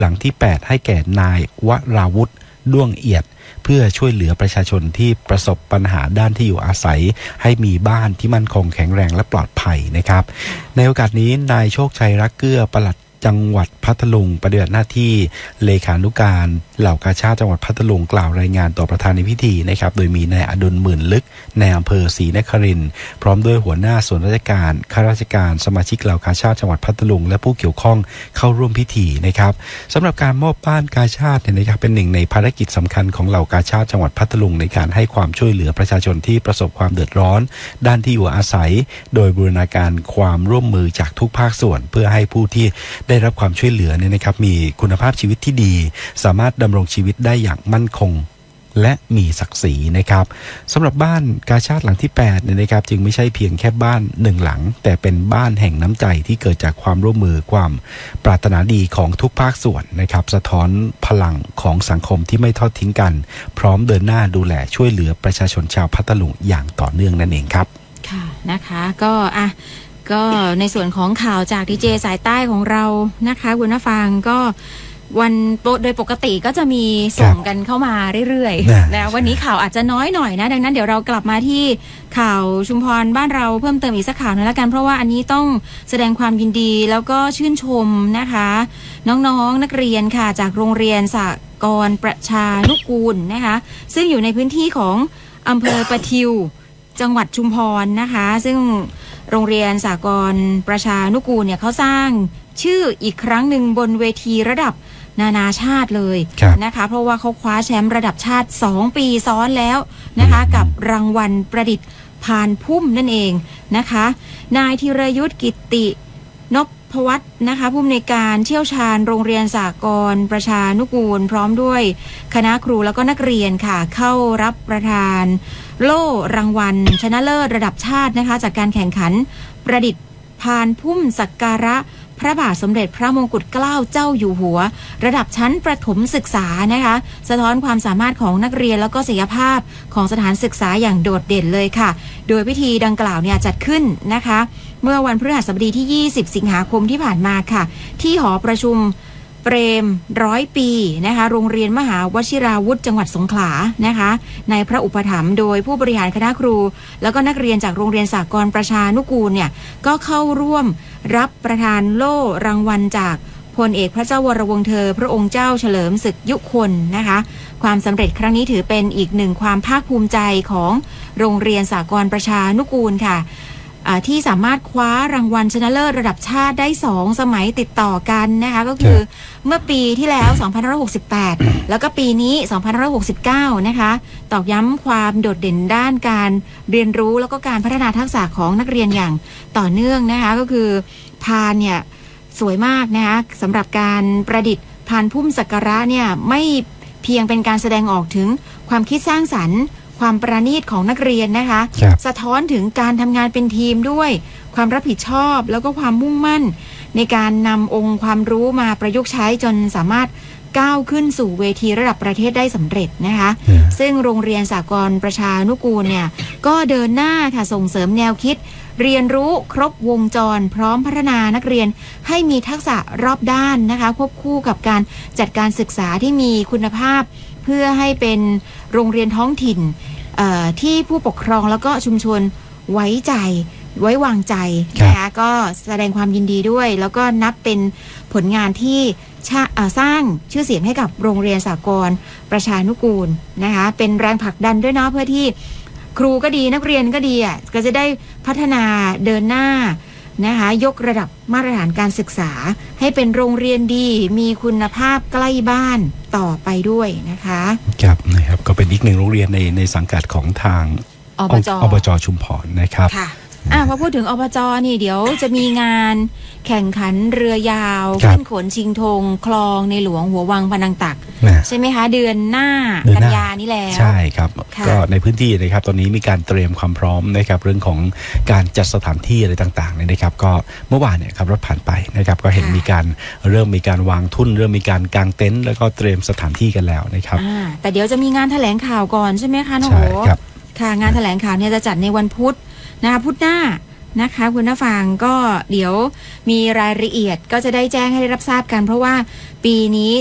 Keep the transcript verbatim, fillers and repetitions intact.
หลังที่แปดให้แก่นายวราวุธด้วงเอียดเพื่อช่วยเหลือประชาชนที่ประสบปัญหาด้านที่อยู่อาศัยให้มีบ้านที่มั่นคงแข็งแรงและปลอดภัยนะครับในโอกาสนี้นายโชคชัยรักเกื้อปลัดจังหวัดพัทลุงปฏิบัติหน้าที่เลขานุการเหล่ากาชาดจังหวัดพัทลุงกล่าวรายงานต่อประธานในพิธีนะครับโดยมีนายอดุลหมื่นลึกในอำเภอศรีนครินทร์พร้อมด้วยหัวหน้าส่วนราชการข้าราชการสมาชิกเหล่ากาชาดจังหวัดพัทลุงและผู้เกี่ยวข้องเข้าร่วมพิธีนะครับสำหรับการมอบบ้านกาชาดเนี่ยนะครับเป็นหนึ่งในภารกิจสำคัญของเหล่ากาชาดจังหวัดพัทลุงในการให้ความช่วยเหลือประชาชนที่ประสบความเดือดร้อนด้านที่อยู่อาศัยโดยบูรณาการความร่วมมือจากทุกภาคส่วนเพื่อให้ผู้ที่ได้รับความช่วยเหลือเนี่ยนะครับมีคุณภาพชีวิตที่ดีสามารถดำรงชีวิตได้อย่างมั่นคงและมีศักดิ์ศรีนะครับสำหรับบ้านกาชาดหลังที่แปดเนี่ยนะครับจึงไม่ใช่เพียงแค่บ้านหนึ่งหลังแต่เป็นบ้านแห่งน้ำใจที่เกิดจากความร่วมมือความปรารถนาดีของทุกภาคส่วนนะครับสะท้อนพลังของสังคมที่ไม่ทอดทิ้งกันพร้อมเดินหน้าดูแลช่วยเหลือประชาชนชาวพัทลุงอย่างต่อเนื่องนั่นเองครับค่ะนะคะก็อ่ะก็ในส่วนของข่าวจากดีเจสายใต้ของเรานะคะคุณผู้ฟังก็วันโดยปกติก็จะมีส่งกันเข้ามาเรื่อยๆนะวันนี้ข่าวอาจจะน้อยหน่อยนะดังนั้นเดี๋ยวเรากลับมาที่ข่าวชุมพรบ้านเราเพิ่มเติมอีกสักข่าวนึงแล้วกันเพราะว่าอันนี้ต้องแสดงความยินดีแล้วก็ชื่นชมนะคะน้องๆนักเรียนค่ะจากโรงเรียนสหกรณ์ประชานุกูลนะคะซึ่งอยู่ในพื้นที่ของอำเภอประทิวจังหวัดชุมพรนะคะซึ่งโรงเรียนสหกรณ์ประชานุกูลเนี่ยเขาสร้างชื่ออีกครั้งหนึ่งบนเวทีระดับนานาชาติเลยนะคะเพราะว่าเขาคว้าแชมป์ระดับชาติสองปีซ้อนแล้วนะคะกับรางวัลประดิษฐ์พานพุ่มนั่นเองนะคะนายธีรยุทธกิตตินพวัฒน์นะคะผู้อำนวยการเชี่ยวชาญโรงเรียนสหกรณ์ประชานุกูลพร้อมด้วยคณะครูแล้วก็นักเรียนค่ะเข้ารับประทานโล่รางวัลชนะเลิศระดับชาตินะคะจากการแข่งขันประดิษฐ์พานพุ่มสักการะพระบาทสมเด็จพระมงกุฎเกล้าเจ้าอยู่หัวระดับชั้นประถมศึกษานะคะสะท้อนความสามารถของนักเรียนแล้วก็ศักยภาพของสถานศึกษาอย่างโดดเด่นเลยค่ะโดยพิธีดังกล่าวเนี่ยจัดขึ้นนะคะเมื่อวันพฤหัสบดีที่ยี่สิบสิงหาคมที่ผ่านมาค่ะที่หอประชุมเปรมร้อยปีนะคะโรงเรียนมหาวชิราวุธจังหวัดสงขลานะคะในพระอุปถัมภ์โดยผู้บริหารคณะครูแล้วก็นักเรียนจากโรงเรียนสหกรณ์ประชานุกูลเนี่ยก็เข้าร่วมรับประทานโล่รางวัลจากพลเอกพระเจ้าวรวงศ์เธอพระองค์เจ้าเฉลิมศึกยุคนนะคะความสำเร็จครั้งนี้ถือเป็นอีกหนึ่งความภาคภูมิใจของโรงเรียนสหกรณ์ประชานุกูลค่ะที่สามารถคว้ารางวัลชนะเลิศระดับชาติได้สองสมัยติดต่อกันนะคะก็คือเมื่อปีที่แล้วสองพันห้าร้อยหกสิบแปดแล้วก็ปีนี้สองพันห้าร้อยหกสิบเก้านะคะตอกย้ำความโดดเด่นด้านการเรียนรู้แล้วก็การพัฒนาทักษะของนักเรียนอย่างต่อเนื่องนะคะก็คือพานเนี่ยสวยมากนะคะสำหรับการประดิษฐ์พานพุ่มสักการะเนี่ยไม่เพียงเป็นการแสดงออกถึงความคิดสร้างสรรค์ความประณีตของนักเรียนนะคะสะท้อนถึงการทำงานเป็นทีมด้วยความรับผิดชอบแล้วก็ความมุ่งมั่นในการนำองค์ความรู้มาประยุกต์ใช้จนสามารถก้าวขึ้นสู่เวทีระดับประเทศได้สำเร็จนะคะซึ่งโรงเรียนสหกรณ์ประชานุกูลเนี่ยก็เดินหน้าค่ะส่งเสริมแนวคิดเรียนรู้ครบวงจรพร้อมพัฒนานักเรียนให้มีทักษะรอบด้านนะคะควบคู่กับการจัดการศึกษาที่มีคุณภาพเพื่อให้เป็นโรงเรียนท้องถิ่นที่ผู้ปกครองแล้วก็ชุมชนไว้ใจไว้วางใจนะคะก็แสดงความยินดีด้วยแล้วก็นับเป็นผลงานที่สร้างชื่อเสียงให้กับโรงเรียนสหกรณ์ประชานุกูลนะคะเป็นแรงผลักดันด้วยเนาะเพื่อที่ครูก็ดีนักเรียนก็ดีอ่ะก็จะได้พัฒนาเดินหน้านะคะยกระดับมาตรฐานการศึกษาให้เป็นโรงเรียนดีมีคุณภาพใกล้บ้านต่อไปด้วยนะคะครับนะครับก็เป็นอีกหนึ่งโรงเรียนในในสังกัดของทางอบจ. อบจ.ชุมพรนะครับค่ะอ่ะพอพูดถึงอบจ.นี่เดี๋ยวจะมีงานแข่งขันเรือยาวขึ้นขนชิงธงคลองในหลวงหัววังพนังตักใช่ไหมคะเดือนหน้ากันยานี้แล้วใช่ครับก็ในพื้นที่นะครับตอนนี้มีการเตรียมความพร้อมนะครับเรื่องของการจัดสถานที่อะไรต่างๆเนี่ยนะครับก็เมื่อวานเนี่ยครับรถผ่านไปนะครับก็เห็นมีการเริ่มมีการวางทุ่นเริ่มมีการกางเต็นท์แล้วก็เตรียมสถานที่กันแล้วนะครับแต่เดี๋ยวจะมีงานแถลงข่าวก่อนใช่ไหมคะน้องโอ๋ค่ะงานแถลงข่าวเนี่ยจะจัดในวันพุธนะคะพุธหน้านะคะคุณผู้ฟังก็เดี๋ยวมีรายละเอียดก็จะได้แจ้งให้ได้รับทราบกันเพราะว่าปีนี้